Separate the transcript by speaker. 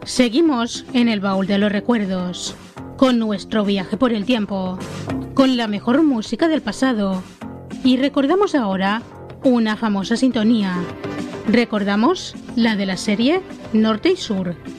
Speaker 1: Seguimos en el baúl de los recuerdos, con nuestro viaje por el tiempo, con la mejor música del pasado. Y recordamos ahora una famosa sintonía. Recordamos la de la serie Norte y Sur.